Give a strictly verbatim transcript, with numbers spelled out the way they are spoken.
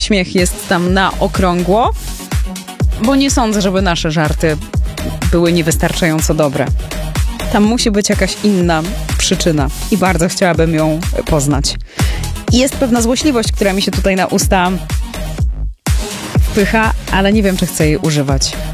śmiech jest tam na okrągło, bo nie sądzę, żeby nasze żarty były niewystarczająco dobre. Tam musi być jakaś inna przyczyna i bardzo chciałabym ją poznać. Jest pewna złośliwość, która mi się tutaj na usta wpycha, ale nie wiem, czy chcę jej używać.